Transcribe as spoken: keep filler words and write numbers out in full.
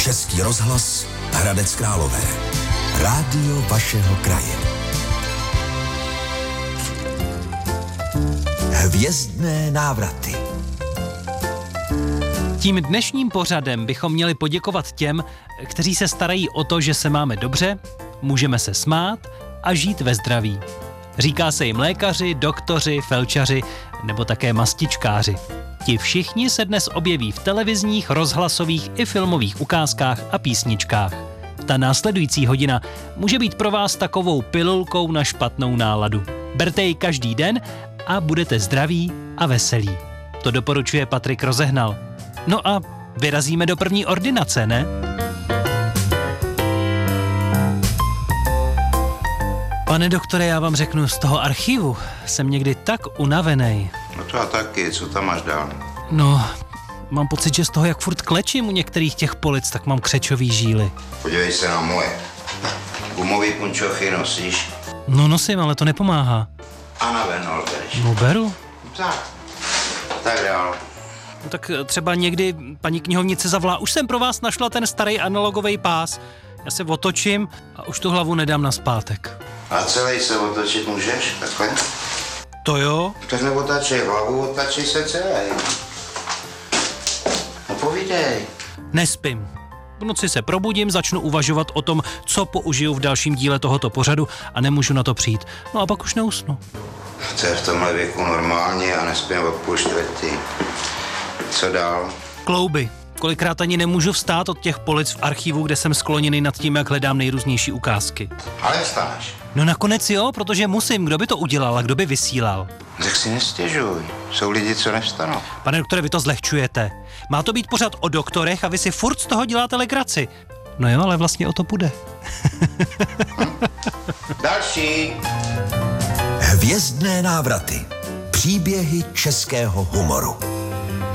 Český rozhlas Hradec Králové. Rádio vašeho kraje. Hvězdné návraty. Tím dnešním pořadem bychom měli poděkovat těm, kteří se starají o to, že se máme dobře, můžeme se smát a žít ve zdraví. Říká se jim lékaři, doktoři, felčaři nebo také mastičkáři. Ti všichni se dnes objeví v televizních, rozhlasových i filmových ukázkách a písničkách. Ta následující hodina může být pro vás takovou pilulkou na špatnou náladu. Berte ji každý den a budete zdraví a veselí. To doporučuje Patrik Rozehnal. No a vyrazíme do první ordinace, ne? Pane doktore, já vám řeknu, z toho archivu jsem někdy tak unavenej. No to a taky, co tam máš dál? No, mám pocit, že z toho, jak furt klečím u některých těch polic, tak mám křečový žíly. Podívej se na moje. Gumový punčochy nosíš? No nosím, ale to nepomáhá. A na venol bereš. No beru. Tak. Tak dál. No tak třeba někdy paní knihovnice zavolá, už jsem pro vás našla ten starý analogový pás. Já se otočím a už tu hlavu nedám nazpátek. A celý se otočit můžeš? Takhle? To jo? Tak neotačej hlavu, otačej se celý. No povídej. Nespím. V noci se probudím, začnu uvažovat o tom, co použiju v dalším díle tohoto pořadu a nemůžu na to přijít. No a pak už neusnu. To je v tomhle věku normálně a nespím od půl čtvrtý. Co dál? Klouby. Kolikrát ani nemůžu vstát od těch polic v archivu, kde jsem skloněný nad tím, jak hledám nejrůznější ukázky. Ale vstaneš. No nakonec jo, protože musím. Kdo by to udělal a kdo by vysílal? Tak si nestěžuj. Jsou lidi, co nevstanou. Pane doktore, vy to zlehčujete. Má to být pořád o doktorech a vy si furt z toho děláte legraci. No jo, ale vlastně o to půjde. hm? Další. Hvězdné návraty. Příběhy českého humoru.